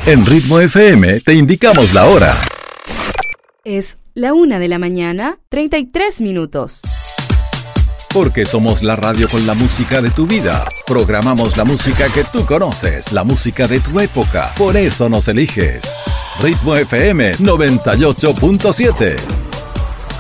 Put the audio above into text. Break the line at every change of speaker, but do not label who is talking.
En Ritmo FM te indicamos la hora.
Es la 1:33 a.m.
Porque somos la radio con la música de tu vida. Programamos la música que tú conoces, la música de tu época. Por eso nos eliges. Ritmo FM 98.7.